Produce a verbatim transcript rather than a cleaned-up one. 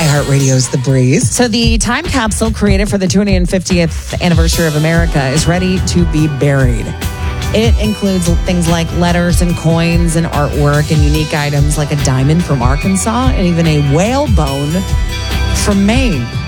iHeartRadio's The Breeze. So the time capsule created for the two hundred fiftieth anniversary of America is ready to be buried. It includes things like letters and coins and artwork and unique items like a diamond from Arkansas and even a whale bone from Maine.